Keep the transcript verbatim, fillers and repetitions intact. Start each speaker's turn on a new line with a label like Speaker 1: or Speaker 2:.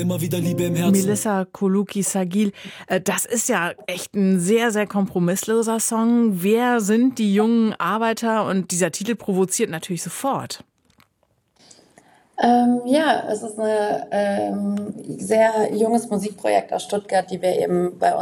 Speaker 1: Immer wieder Liebe im Herzen.
Speaker 2: Melissa Colucci-Sagil, äh, das ist ja echt ein sehr, sehr kompromissloser Song. Wer sind die jungen Arbeiter? Und dieser Titel provoziert natürlich sofort.
Speaker 3: Ähm, ja, es ist ein ähm, sehr junges Musikprojekt aus Stuttgart, die wir eben bei